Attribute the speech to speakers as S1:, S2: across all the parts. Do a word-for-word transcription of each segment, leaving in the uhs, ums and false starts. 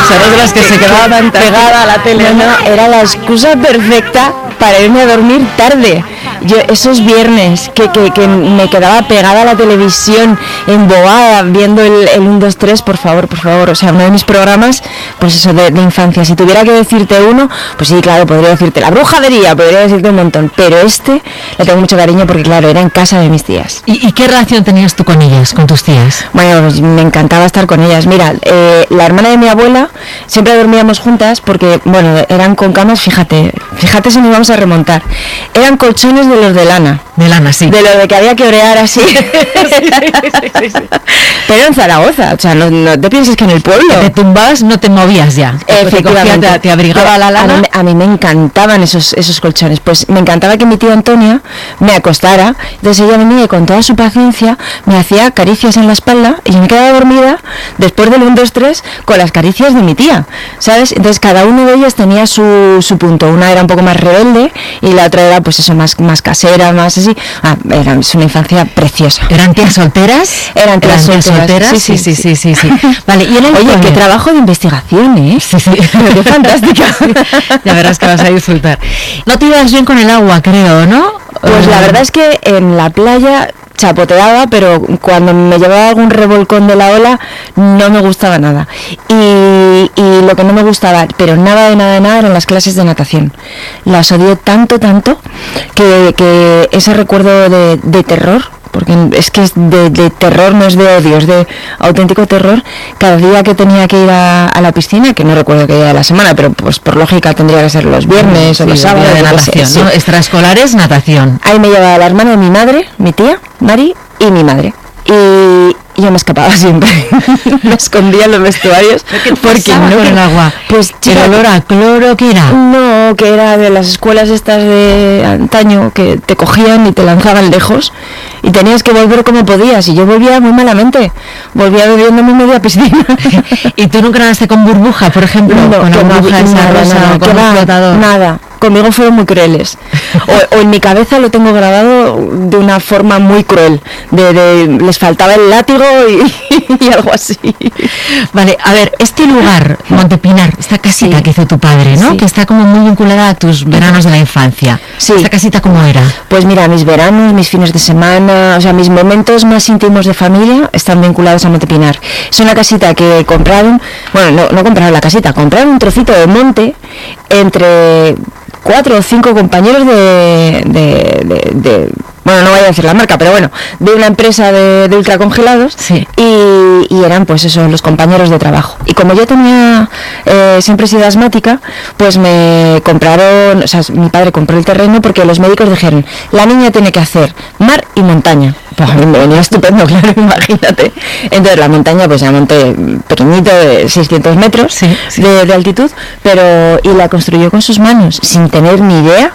S1: Son de las que se quedaban pegada a la tele.
S2: No, no, era la excusa perfecta para irme a dormir tarde. Yo esos viernes que, que, que me quedaba pegada a la televisión, embobada, viendo el, el uno, dos, tres, por favor, por favor, o sea, uno de mis programas, pues eso, de, de infancia. Si tuviera que decirte uno, pues sí, claro, podría decirte La Brujadería, podría decirte un montón, pero este le tengo mucho cariño porque, claro, era en casa de mis tías.
S1: ¿Y, y qué relación tenías tú con ellas, con tus tías?
S2: Bueno, pues me encantaba estar con ellas. Mira, eh, la hermana de mi abuela, siempre dormíamos juntas porque, bueno, eran con camas, fíjate, fíjate si nos vamos a remontar, eran colchones de los de lana.
S1: De lana, sí.
S2: De lo de que había que orear así. sí, sí, sí, sí. Pero en Zaragoza, o sea, no, no te pienses que en el pueblo.
S1: Te tumbabas, no te movías ya.
S2: Efectivamente.
S1: Te, te abrigaba la lana.
S2: A mí, a mí me encantaban esos, esos colchones. Pues me encantaba que mi tía Antonia me acostara. Entonces ella venía y con toda su paciencia me hacía caricias en la espalda y yo me quedaba dormida después del uno, dos, tres con las caricias de mi tía, ¿sabes? Entonces cada uno de ellas tenía su, su punto. Una era un poco más rebelde y la otra era pues eso, más, más casera, más así. Ah, era es una infancia preciosa.
S1: ¿Eran tías solteras?
S2: Eran tías, ¿Eran tías solteras.
S1: solteras. Sí, sí, sí, sí, sí, sí. Vale, y en el
S2: Oye,
S1: cole...
S2: qué trabajo de investigación, ¿eh?
S1: Sí, sí.
S2: Qué fantástica.
S1: Sí. Ya verás que vas a disfrutar. No te ibas bien con el agua, creo, ¿no?
S2: Pues la verdad es que en la playa chapoteaba, pero cuando me llevaba algún revolcón de la ola no me gustaba nada. Y, y lo que no me gustaba, pero nada de nada de nada, eran las clases de natación. Las odié tanto, tanto, que, que ese recuerdo de, de terror, porque es que es de, de terror, no es de odio, es de auténtico terror. Cada día que tenía que ir a, a la piscina, que no recuerdo qué día de la semana, pero pues por lógica tendría que ser los viernes sí, o los sábados
S1: de natación,
S2: sé,
S1: ¿no?
S2: Sí.
S1: Extraescolares, natación.
S2: Ahí me llevaba la hermana de mi madre, mi tía, Mari, y mi madre. Y yo me escapaba siempre, me escondía en los vestuarios
S1: porque no
S2: con
S1: el agua.
S2: Pues chica,
S1: ¿el olor a cloro qué era?
S2: No, que era de las escuelas estas de antaño que te cogían y te lanzaban lejos y tenías que volver como podías y yo volvía muy malamente, volvía bebiéndome media piscina.
S1: ¿Y tú nunca nadaste con burbuja, por ejemplo?
S2: No,
S1: con la burbuja esa
S2: nada,
S1: rosa
S2: nada,
S1: o con un flotador.
S2: Nada. Conmigo fueron muy crueles. O, o en mi cabeza lo tengo grabado de una forma muy cruel. De, de les faltaba el látigo y, y algo así.
S1: Vale, a ver, este lugar, Montepinar, esta casita sí. que hizo tu padre, ¿no? Sí. Que está como muy vinculada a tus veranos de la infancia.
S2: Sí.
S1: ¿Esta casita cómo era?
S2: Pues mira, mis veranos, mis fines de semana, o sea, mis momentos más íntimos de familia están vinculados a Montepinar. Es una casita que compraron, bueno, no, no compraron la casita, compraron un trocito de monte entre cuatro o cinco compañeros de, de, de, de bueno, no voy a decir la marca, pero bueno, de una empresa de, de ultracongelados
S1: sí.
S2: y, y eran pues eso, los compañeros de trabajo. Y como yo tenía, eh, siempre he sido asmática, pues me compraron, o sea, mi padre compró el terreno porque los médicos dijeron, la niña tiene que hacer mar y montaña. Pues a mí me venía estupendo, claro, imagínate. Entonces la montaña, pues ya monté pequeñito, de seiscientos metros
S1: sí, sí.
S2: De, de altitud, pero y la construyó con sus manos, sin tener ni idea.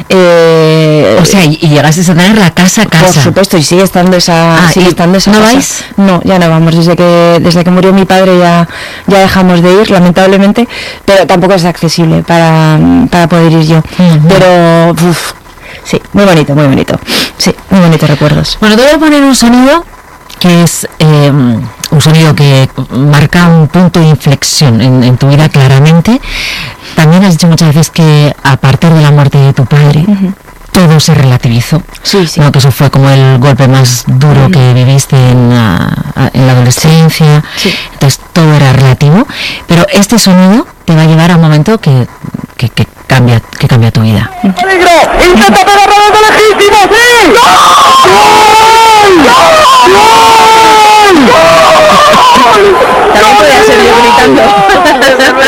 S2: Eh,
S1: o sea, y, y llegaste a tener la casa a casa.
S2: Por supuesto, y sigue estando esa,
S1: ah,
S2: sigue estando esa
S1: ¿no
S2: casa.
S1: vais?
S2: No, ya no vamos, desde que desde que murió mi padre ya, ya dejamos de ir, lamentablemente, pero tampoco es accesible para, para poder ir yo. Uh-huh. Pero, uff, sí, muy bonito, muy bonito. Sí, muy bonitos recuerdos.
S1: Bueno, te voy a poner un sonido que es eh, un sonido que marca un punto de inflexión en, en tu vida claramente. También has dicho muchas veces que a partir de la muerte de tu padre, uh-huh. todo se relativizó.
S2: Sí, sí.
S1: Bueno, que eso fue como el golpe más duro uh-huh. que viviste en la, en la adolescencia.
S2: Sí. Sí.
S1: Entonces todo era relativo. Pero este sonido te va a llevar a un momento que, que, que cambia que cambia tu vida.
S3: ¡Peligro! ¡Intenta pegar a los legítimos! ¡Sí! ¡Gol! ¡Gol! ¡Gol!
S2: También podría ser yo gritando.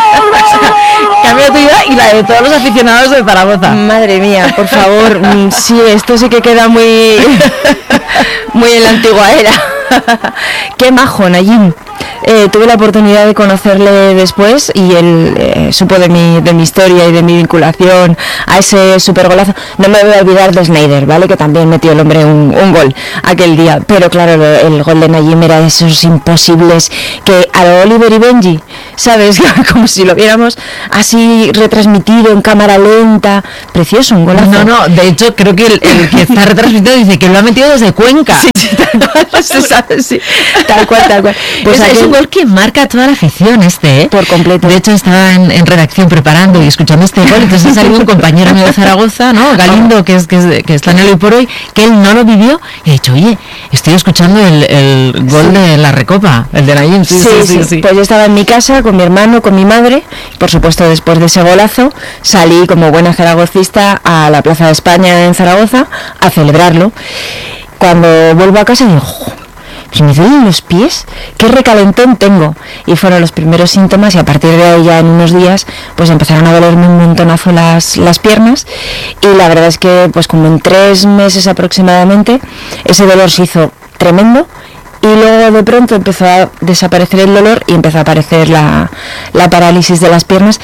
S1: Cambia tu vida y la de todos los aficionados de Zaragoza.
S2: Madre mía, por favor, sí, esto sí que queda muy muy en la antigua era. Qué majo, Nayim. Eh, tuve la oportunidad de conocerle después y él eh, supo de mi, de mi historia y de mi vinculación a ese super golazo. No me voy a olvidar de Snyder, ¿vale? Que también metió el hombre un, un gol aquel día. Pero claro, el, el gol de Nayim era de esos imposibles que a lo Oliver y Benji ¿sabes? Como si lo viéramos así retransmitido en cámara lenta. Precioso, un golazo.
S1: No, no, de hecho creo que el, el que está retransmitido dice que lo ha metido desde Cuenca.
S2: Sí, sí, tal cual, se sabe, sí. Tal cual, tal cual.
S1: Pues es,
S2: aquel...
S1: es un gol que marca toda la afición este, ¿eh?
S2: Por completo.
S1: De hecho estaba en, en redacción preparando y escuchando este gol, entonces ha salido un compañero mío de Zaragoza, ¿no? Galindo, que es, que es que está en el Hoy por Hoy, que él no lo vivió y ha dicho, oye, estoy escuchando el, el gol sí. de la Recopa, el de la I E M. Sí,
S2: sí, sí, sí, sí. Pues yo estaba en mi casa con mi hermano, con mi madre, por supuesto después de ese golazo salí como buena zaragocista a la Plaza de España en Zaragoza a celebrarlo. Cuando vuelvo a casa digo, pues me duelen los pies, qué recalentón tengo. Y fueron los primeros síntomas y a partir de ahí ya en unos días pues empezaron a dolerme un montonazo las, las piernas y la verdad es que pues como en tres meses aproximadamente ese dolor se hizo tremendo y luego de pronto empezó a desaparecer el dolor y empezó a aparecer la, la parálisis de las piernas.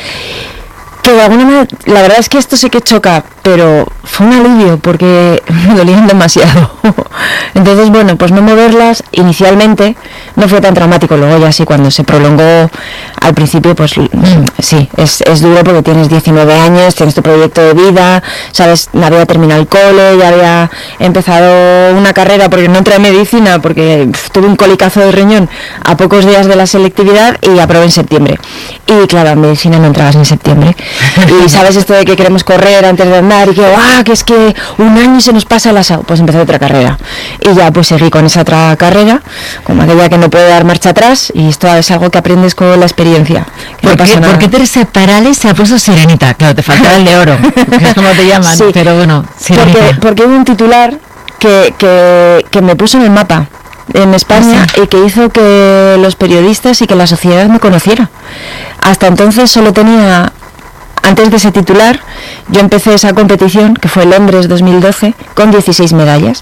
S2: Que de alguna manera, la verdad es que esto sí que choca, pero fue un alivio porque me dolían demasiado. Entonces, bueno, pues no moverlas inicialmente no fue tan traumático. Luego ya sí, cuando se prolongó al principio, pues sí, es, es duro porque tienes diecinueve años, tienes tu proyecto de vida, sabes, había terminado el cole, ya había empezado una carrera porque no entré en medicina, porque pff, tuve un colicazo de riñón a pocos días de la selectividad y aprobé en septiembre. Y claro, en medicina no entrabas en septiembre. Y sabes esto de que queremos correr antes de andar y que, ah, que es que un año se nos pasa el asado. Pues empecé otra carrera y ya pues seguí con esa otra carrera, como aquella que no puede dar marcha atrás, y esto es algo que aprendes con la experiencia.
S1: ¿Por, no qué, ¿Por qué Teresa Perales se ha puesto Sirenita? Claro, te faltaba el de oro, que es como te llaman, sí, pero bueno, Sirenita.
S2: Porque, porque hubo un titular que, que, que me puso en el mapa en España, ¿sí? Y que hizo que los periodistas y que la sociedad me conociera. Hasta entonces solo tenía... Antes de ese titular, yo empecé esa competición, que fue Londres dos mil doce, con dieciséis medallas.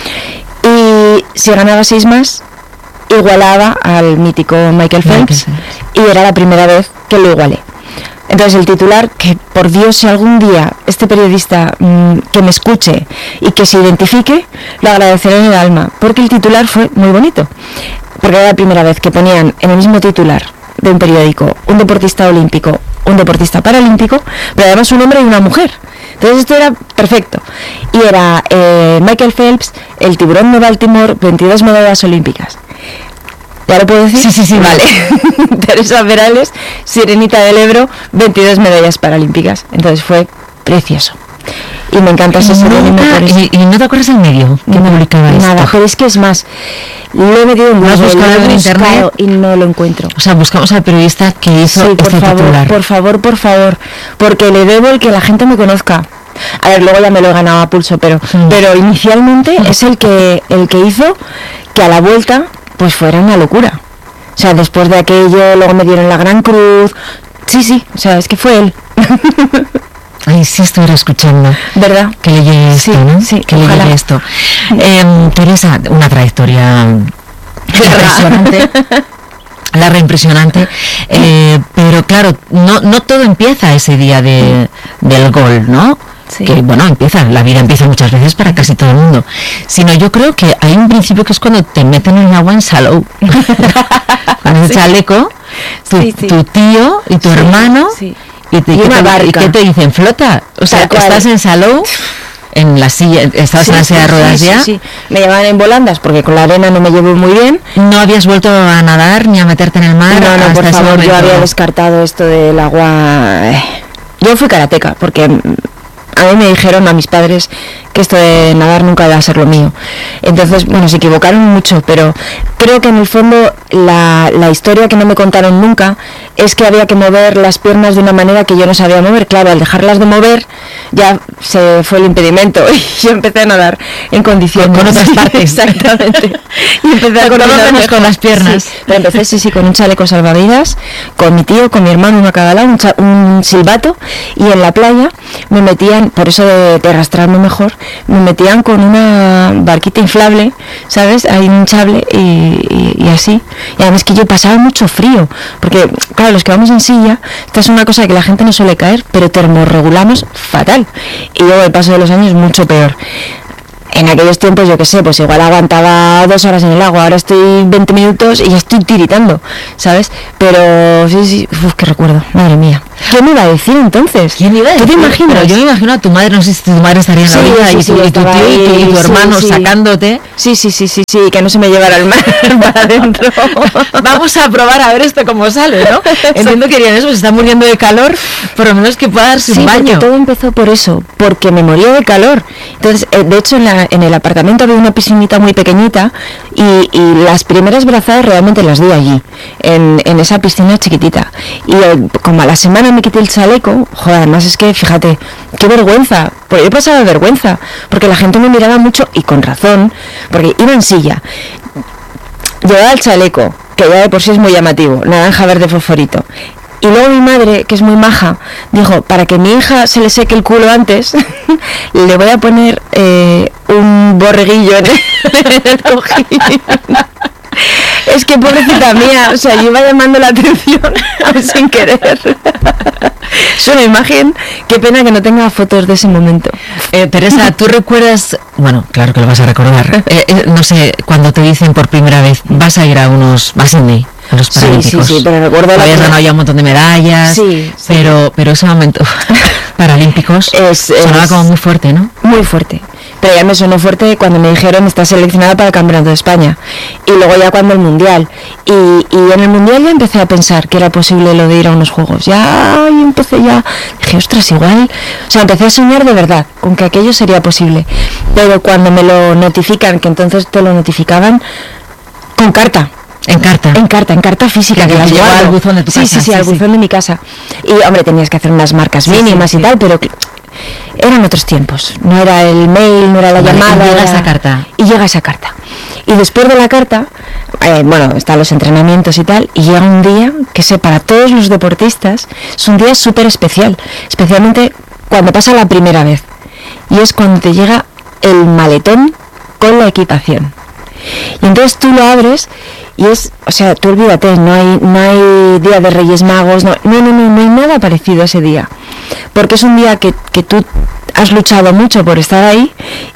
S2: Y si ganaba seis más, igualaba al mítico Michael Phelps, y era la primera vez que lo igualé. Entonces el titular, que por Dios, si algún día este periodista mmm, que me escuche y que se identifique, lo agradeceré en el alma, porque el titular fue muy bonito. Porque era la primera vez que ponían en el mismo titular de un periódico un deportista olímpico, un deportista paralímpico, pero además un hombre y una mujer. Entonces esto era perfecto. Y era eh, Michael Phelps, el tiburón de Baltimore, veintidós medallas olímpicas. ¿Ya lo puedo decir?
S1: Sí, sí, sí.
S2: Vale. Teresa Perales, Sirenita del Ebro, veintidós medallas paralímpicas. Entonces fue precioso. Y me encanta ese seudónimo.
S1: ¿Y, ¿Y no te acuerdas el medio que
S2: no,
S1: publicaba esto?
S2: Nada, pero es que es más, lo he metido en
S1: Google, lo he
S2: en
S1: internet
S2: y no lo encuentro.
S1: O sea, buscamos al periodista que hizo
S2: sí, por
S1: este
S2: favor,
S1: titular.
S2: por favor, por favor, porque le debo el que la gente me conozca. A ver, luego ya me lo he ganado a pulso, pero sí. pero inicialmente es el que el que hizo que a la vuelta pues fuera una locura. O sea, después de aquello, luego me dieron la Gran Cruz. Sí, sí, o sea, es que fue él.
S1: Ay, sí estuviera escuchando.
S2: ¿Verdad?
S1: Que le llegue esto,
S2: sí,
S1: ¿no?
S2: Sí,
S1: que le llegue esto. Eh, Teresa, una trayectoria impresionante. La reimpresionante, eh, pero claro, no no todo empieza ese día de, del gol, ¿no? Sí. Que bueno, empieza, la vida empieza muchas veces para casi todo el mundo, sino yo creo que hay un principio que es cuando te meten en el agua en Salou, con el sí. chaleco, tu, sí, sí. tu tío y tu sí, barca sí. y, te, y, una te, y ¿qué te dicen? Flota, o sea, estás en Salou, en la silla, estabas sí, en la silla de ruedas
S2: sí,
S1: ya.
S2: Sí, sí. Me llevaban en volandas porque con la arena no me llevo muy bien.
S1: ¿No habías vuelto a nadar ni a meterte en el mar?
S2: No, no, por favor, yo había descartado esto del agua. Yo fui karateca porque a mí me dijeron, a mis padres, que esto de nadar nunca va a ser lo mío. Entonces, bueno, se equivocaron mucho, pero creo que en el fondo la, la historia que no me contaron nunca es que había que mover las piernas de una manera que yo no sabía mover. Claro, al dejarlas de mover ya se fue el impedimento y yo empecé a nadar en condiciones.
S1: Con otras partes.
S2: Exactamente. Y empecé a coordinarme
S1: con las piernas.
S2: Sí, pero empecé, sí, sí, con un chaleco salvavidas, con mi tío, con mi hermano, uno a cada lado, un, cha- un silbato, y en la playa me metían, por eso de, de arrastrarme mejor, me metían con una barquita inflable, ¿sabes? Ahí hinchable y, y, y así. Y además que yo pasaba mucho frío, porque claro, los que vamos en silla, esta es una cosa que la gente no suele caer, pero termorregulamos fatal. Y luego el paso de los años mucho peor. en aquellos tiempos, yo qué sé, pues igual aguantaba dos horas en el agua, ahora estoy veinte minutos y ya estoy tiritando, ¿sabes? Pero sí, sí, uf, qué recuerdo, madre mía. ¿Qué me iba a decir entonces?
S1: ¿Quién iba a decir?
S2: ¿Tú te imaginas?
S1: Pero yo me imagino a tu madre, no sé si tu madre estaría en la
S2: Sí,
S1: vida
S2: sí,
S1: y,
S2: sí,
S1: tu, y tu
S2: estaba
S1: tío y tu, y tu
S2: ahí,
S1: hermano
S2: sí, sí.
S1: sacándote.
S2: Sí, sí, sí, sí, sí, que no se me llevara el mar para adentro.
S1: Vamos a probar a ver esto cómo sale, ¿no? Entiendo que querían eso, se está muriendo de calor, por lo menos que pueda darse
S2: Sí,
S1: un
S2: porque
S1: baño.
S2: todo empezó por eso, porque me moría de calor. Entonces, eh, de hecho, en, la, en el apartamento había una piscinita muy pequeñita y, y las primeras brazadas realmente las di allí, en, en esa piscina chiquitita. Y eh, como a la semana me quité el chaleco, joder, además es que, fíjate, qué vergüenza, porque yo pasaba vergüenza, porque la gente me miraba mucho y con razón, porque iba en silla. Llevaba el chaleco, que ya de por sí es muy llamativo, naranja verde fosforito. Y luego mi madre, que es muy maja, dijo, para que mi hija se le seque el culo antes, le voy a poner eh, un borreguillo en el, en el cojín. Es que pobrecita mía, o sea, yo iba llamando la atención sin querer. Es una imagen, qué pena que no tenga fotos de ese momento.
S1: Eh, Teresa, ¿tú recuerdas? Bueno, claro que lo vas a recordar. Eh, eh, no sé, cuando te dicen por primera vez, vas a ir a unos, vas a ir a los
S2: Sí,
S1: Paralímpicos.
S2: sí, sí, pero recuerdo la
S1: habías
S2: primera-
S1: ganado ya un montón de medallas,
S2: Sí, sí.
S1: pero pero ese momento Paralímpicos
S2: Es-
S1: sonaba
S2: es-
S1: como muy fuerte, ¿no?
S2: Muy fuerte. Pero ya me sonó fuerte cuando me dijeron estás seleccionada para el Campeonato de España. Y luego ya cuando el Mundial. Y, y en el Mundial ya empecé a pensar que era posible lo de ir a unos Juegos. Ya y empecé ya. Dije, ostras, igual. O sea, empecé a soñar de verdad con que aquello sería posible. Pero cuando me lo notifican, que entonces te lo notificaban con carta.
S1: En carta.
S2: En carta, en carta física.
S1: Que te
S2: las
S1: llegaba
S2: guardo.
S1: al buzón de tu
S2: sí,
S1: casa,
S2: Sí, sí,
S1: sí,
S2: al
S1: sí.
S2: buzón de mi casa. Y, hombre, tenías que hacer unas marcas
S1: Sí,
S2: mínimas
S1: sí,
S2: y
S1: sí.
S2: tal, pero que- eran otros tiempos. No era el mail, no era la
S1: Vale, y
S2: llamada.
S1: llega
S2: era-
S1: esa carta.
S2: Y llega esa carta. Y después de la carta, eh, bueno, están los entrenamientos y tal, y llega un día que sé, para todos los deportistas, es un día súper especial. Especialmente cuando pasa la primera vez. Y es cuando te llega el maletón con la equipación. Y entonces tú lo abres y es, o sea, tú olvídate, no hay, no hay día de Reyes Magos, no, no, no, no, no hay nada parecido a ese día. Porque es un día que, que tú has luchado mucho por estar ahí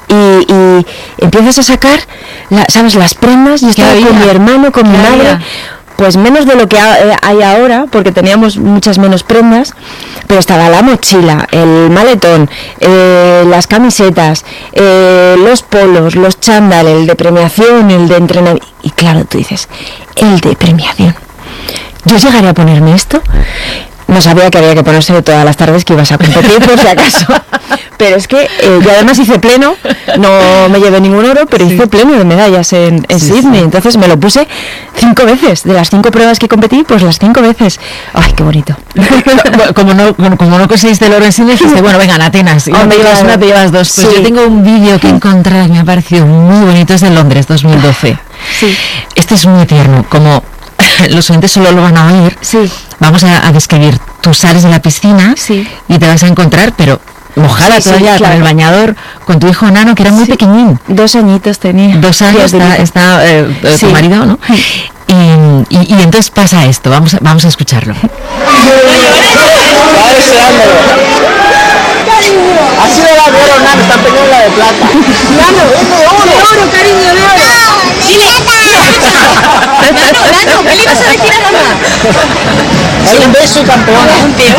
S2: y, y empiezas a sacar, la, ¿sabes? Las prendas. Yo estaba
S1: había?
S2: con mi hermano, con mi
S1: ¿Qué
S2: madre.
S1: había?
S2: Pues menos de lo que ha- eh, hay ahora, porque teníamos muchas menos prendas, pero estaba la mochila, el maletón, eh, las camisetas, eh, los polos, los chándal, el de premiación, el de entrenamiento. Y claro, tú dices, el de premiación. Yo llegaré a ponerme esto. No sabía que había que ponérselo todas las tardes que ibas a competir, por si acaso. Pero es que eh, yo además hice pleno, no me llevé ningún oro, pero
S1: Sí.
S2: hice pleno de medallas en, en
S1: Sí,
S2: Sydney.
S1: sí.
S2: Entonces me lo puse cinco veces. De las cinco pruebas que competí, pues las cinco veces. Ay, qué bonito.
S1: como no como no conseguiste el oro en Sydney, dijiste, bueno, venga, en Atenas, y no
S2: Hombre,
S1: te llevas
S2: claro.
S1: una, te llevas dos. Pues
S2: Sí.
S1: yo tengo un vídeo que he encontrado y me ha parecido muy bonito, es de Londres, dos mil doce.
S2: Sí.
S1: Este es muy tierno, como los oyentes solo lo van a oír.
S2: Sí.
S1: Vamos a, a describir, tú sales de la piscina
S2: Sí.
S1: y te vas a encontrar, pero mojada
S2: Sí, sí,
S1: todavía,
S2: claro.
S1: con el bañador, con tu hijo Nano, que era muy
S2: Sí.
S1: pequeñín.
S2: Dos añitos tenía.
S1: Dos años está,
S2: Criaturita.
S1: está eh, eh,
S2: Sí.
S1: tu marido, ¿no? Y, y, y entonces pasa esto, vamos a, vamos a escucharlo.
S3: Estaba deseándolo. Ha sido la de oro, Nano, está peleando la de plata. Nano, es de oro. De oro, cariño, de oro.
S2: Nano, ¿qué le ibas a decir a mamá?
S3: Hay un beso y campeona.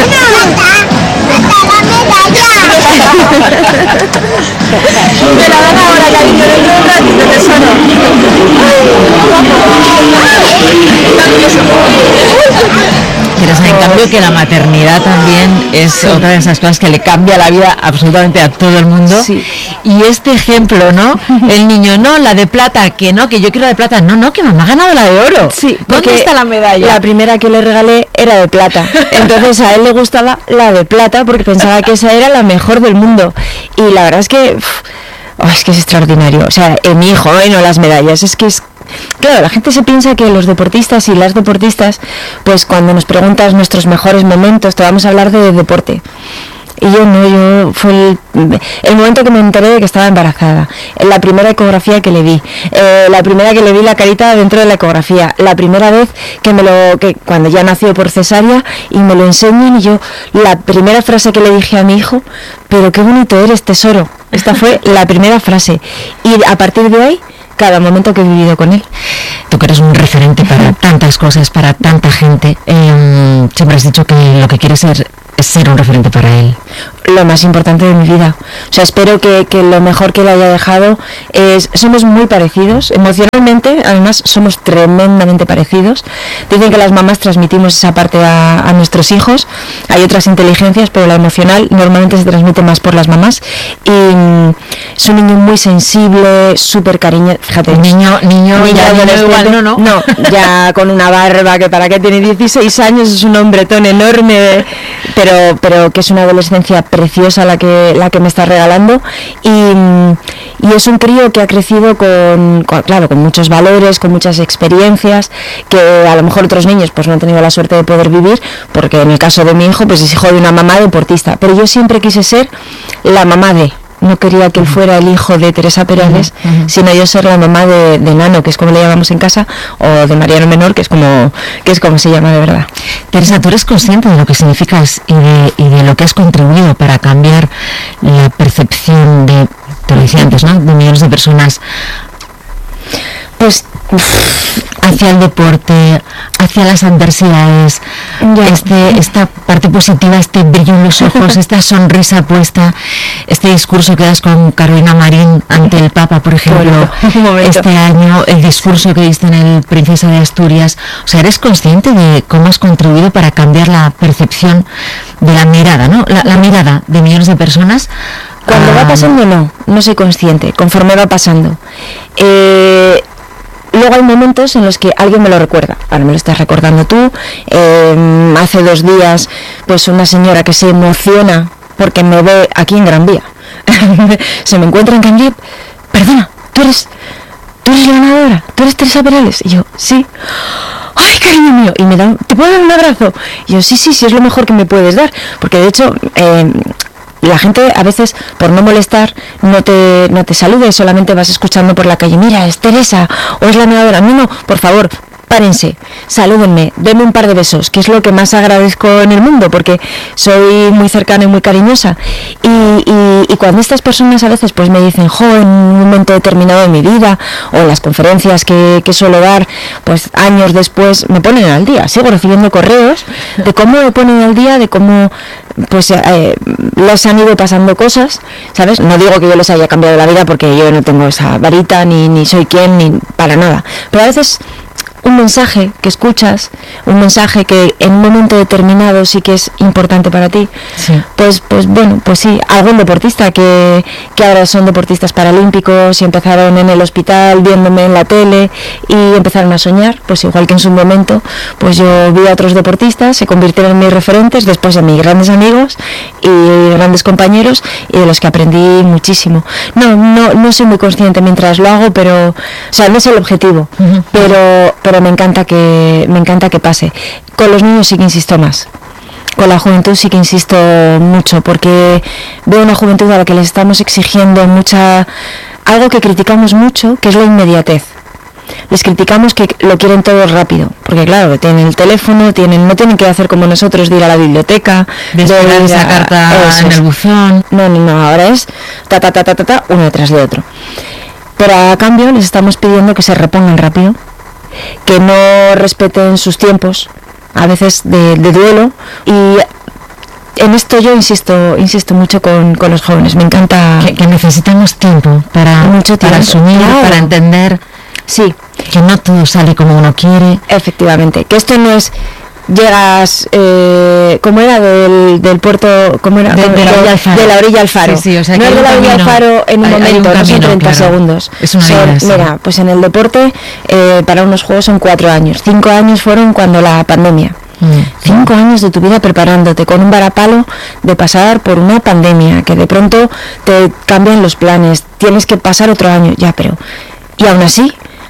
S2: Me la dan ahora, cariño, dentro de un ratito, tesoro.
S1: Pero en cambio que la maternidad también es otra de esas cosas que le cambia la vida absolutamente a todo el mundo.
S2: Sí.
S1: Y este ejemplo, ¿no? El niño, no, la de plata, que no, que yo quiero la de plata. No, no, que mamá ha ganado la de oro.
S2: Sí,
S1: ¿Dónde
S2: porque
S1: está la medalla?
S2: La primera que le regalé era de plata. Entonces a él le gustaba la de plata porque pensaba que esa era la mejor del mundo. Y la verdad es que uf, oh, es que es extraordinario. O sea, en mi hijo, ¿eh? No las medallas. Es que es claro, la gente se piensa que los deportistas y las deportistas, pues cuando nos preguntas nuestros mejores momentos, te vamos a hablar de deporte. Y yo no, yo fue el, el momento que me enteré de que estaba embarazada, la primera ecografía que le vi, eh, la primera que le vi la carita dentro de la ecografía, la primera vez que me lo, que cuando ya nació por cesárea y me lo enseñan y yo, la primera frase que le dije a mi hijo, pero qué bonito eres, tesoro. Esta fue la primera frase y a partir de ahí, cada momento que he vivido con él.
S1: Tú que eres un referente para tantas cosas, para tanta gente, eh, siempre has dicho que lo que quieres ser es ser un referente para él.
S2: Lo más importante de mi vida. O sea, espero que, que lo mejor que le haya dejado es... Somos muy parecidos, emocionalmente, además somos tremendamente parecidos. Dicen que las mamás transmitimos esa parte a, a nuestros hijos. Hay otras inteligencias, pero la emocional normalmente se transmite más por las mamás. Y mm, es un niño muy sensible, súper cariñoso. Fíjate,
S1: niño, niño,
S2: niño
S1: ya, niño igual, no, no.
S2: No, ya con una barba que para que tiene dieciséis años es un hombretón enorme, pero, pero que es una adolescencia preciosa la que la que me está regalando y, y es un crío que ha crecido con, con claro con muchos valores, con muchas experiencias que a lo mejor otros niños pues no han tenido la suerte de poder vivir, porque en el caso de mi hijo pues es hijo de una mamá deportista, pero yo siempre quise ser la mamá de... No quería que él fuera el hijo de Teresa Perales, uh-huh, uh-huh. sino yo ser la mamá de, de Nano, que es como le llamamos en casa, o de Mariano Menor, que es como que es como se llama de verdad.
S1: Teresa, ¿tú eres consciente de lo que significas y de, y de lo que has contribuido para cambiar la percepción de, te lo decía antes, ¿no?, de millones de personas?
S2: Pues
S1: hacia el deporte, hacia las adversidades,
S2: ya.
S1: este, esta parte positiva, este brillo en los ojos, esta sonrisa puesta, este discurso que das con Carolina Marín ante el Papa, por ejemplo, este año, el discurso que diste en el Princesa de Asturias. O sea, ¿eres consciente de cómo has contribuido para cambiar la percepción de la mirada, ¿no? La, la mirada de millones de personas.
S2: Cuando ah, va pasando, no, no soy consciente, conforme va pasando. Eh... Luego hay momentos en los que alguien me lo recuerda. Ahora me lo estás recordando tú. Eh, hace dos días, pues una señora que se emociona porque me ve aquí en Gran Vía. Se me encuentra en Gran Vía. Perdona, tú eres, tú eres la ganadora, tú eres Teresa Perales. Y yo, sí. Ay, cariño mío. Y me da, ¿te puedo dar un abrazo? Y yo, sí, sí, sí, es lo mejor que me puedes dar. Porque de hecho... Eh, la gente a veces, por no molestar, no te no te saluda y solamente vas escuchando por la calle, mira, es Teresa o es la nadadora. No, no, por favor, párense, salúdenme, denme un par de besos, que es lo que más agradezco en el mundo, porque soy muy cercana y muy cariñosa. Y, y, y cuando estas personas a veces pues me dicen, jo, en un momento determinado de mi vida, o en las conferencias que, que suelo dar, pues años después me ponen al día. Sigo recibiendo correos de cómo me ponen al día, de cómo pues eh, les han ido pasando cosas, ¿sabes? No digo que yo les haya cambiado la vida, porque yo no tengo esa varita, ni, ni soy quien, ni para nada. Pero a veces un mensaje que escuchas, un mensaje que en un momento determinado sí que es importante para ti,
S1: sí.
S2: pues pues bueno, pues sí, algún deportista que, que ahora son deportistas paralímpicos y empezaron en el hospital viéndome en la tele y empezaron a soñar, pues igual que en su momento, pues yo vi a otros deportistas, se convirtieron en mis referentes, después en mis grandes amigos y grandes compañeros, y de los que aprendí muchísimo. No, no, no soy muy consciente mientras lo hago, pero, o sea, no es el objetivo, uh-huh. pero pero me encanta que me encanta que pase. Con los niños sí que insisto más. Con la juventud sí que insisto mucho, porque veo una juventud a la que les estamos exigiendo mucha, algo que criticamos mucho, que es la inmediatez. Les criticamos que lo quieren todo rápido, porque claro, tienen el teléfono, tienen, no tienen que hacer como nosotros de ir a la biblioteca,
S1: de esperar esa carta en el buzón.
S2: No, no, no, ahora es ta ta ta ta ta, ta uno detrás de otro. Pero a cambio les estamos pidiendo que se repongan rápido, que no respeten sus tiempos, a veces de, de duelo, y en esto yo insisto insisto mucho con, con los jóvenes. Me encanta
S1: que, que necesitamos tiempo para,
S2: mucho tiempo,
S1: para asumir, claro. Para entender
S2: sí.
S1: que no todo sale como uno quiere.
S2: Efectivamente, que esto no es llegas, eh, ¿cómo era? Del, del puerto, ¿cómo era?
S1: De, de, la, orilla al faro.
S2: de la orilla al faro.
S1: Sí, sí, o sea,
S2: no es de la orilla al faro en un hay, momento, hay un camino, no son treinta claro. segundos.
S1: Es una
S2: son,
S1: vida, sí.
S2: Mira, pues en el deporte, eh, para unos juegos son cuatro años. Cinco años fueron cuando la pandemia. Mm. Cinco años de tu vida preparándote con un varapalo de pasar por una pandemia, que de pronto te cambian los planes, tienes que pasar otro año, ya, pero... Y aún así...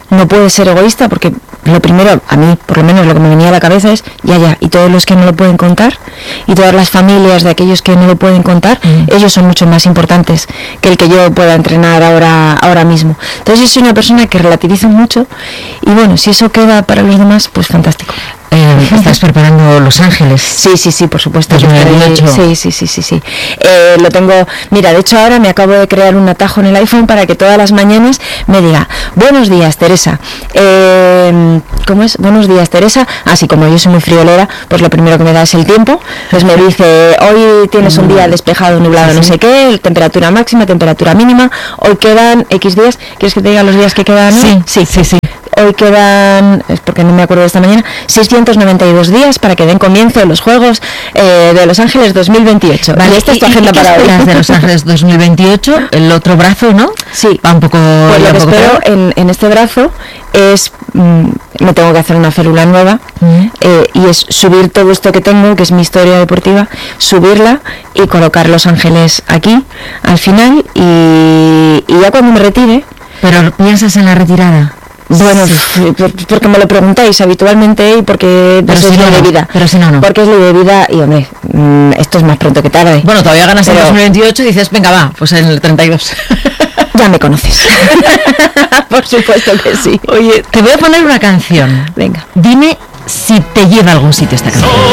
S2: no puedes ser egoísta, porque lo primero, a mí, por lo menos lo que me venía a la cabeza es, ya, ya, y todos los que no lo pueden contar, y todas las familias de aquellos que no lo pueden contar, mm. ellos son mucho más importantes que el que yo pueda entrenar ahora, ahora mismo. Entonces yo soy una persona que relativizo mucho, y bueno, si eso queda para los demás, pues fantástico.
S1: Eh, ¿Estás preparando Los Ángeles?
S2: Sí, sí, sí, por supuesto.
S1: dos mil dieciocho.
S2: Sí, sí, sí, sí, sí. Eh, lo tengo, mira, de hecho ahora me acabo de crear un atajo en el iPhone para que todas las mañanas me diga, buenos días, Teresa. Eh, ¿Cómo es? Buenos días, Teresa. Así como yo soy muy friolera, pues lo primero que me da es el tiempo. Pues me dice, hoy tienes un día despejado, nublado, sí, no sí. sé qué, temperatura máxima, temperatura mínima, hoy quedan X días. ¿Quieres que te diga los días que quedan?
S1: Sí, sí, sí, sí.
S2: Hoy quedan, es porque no me acuerdo de esta mañana, seiscientos noventa y dos días para que den comienzo los Juegos eh, de Los Ángeles dos mil veintiocho.
S1: Vale, esta es tu agenda para hoy. De Los Ángeles dos mil veintiocho, el otro brazo, ¿no?
S2: Sí.
S1: Va un poco...
S2: Pues lo que espero en, en este brazo es, mmm, me tengo que hacer una férula nueva, mm. eh, y es subir todo esto que tengo, que es mi historia deportiva, subirla y colocar Los Ángeles aquí, al final, y, y ya cuando me retire...
S1: ¿Pero piensas en la retirada?
S2: Bueno, sí. porque me lo preguntáis habitualmente y porque
S1: pero
S2: pues
S1: si
S2: es
S1: no,
S2: ley de vida.
S1: Pero si no, no.
S2: Porque es ley de vida y, hombre, mmm, esto es más pronto que tarde.
S1: Bueno, todavía ganas pero... en dos mil veintiocho y dices, venga, va, pues en el treinta y dos.
S2: Ya me conoces. Por supuesto que sí.
S1: Oye, te voy a poner una canción.
S2: Venga.
S1: Dime si te lleva a algún sitio esta canción.